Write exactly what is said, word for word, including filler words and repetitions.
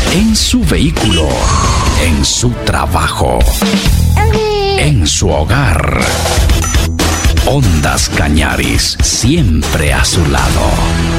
En su vehículo, en su trabajo, en su hogar. Ondas Cañaris, siempre a su lado.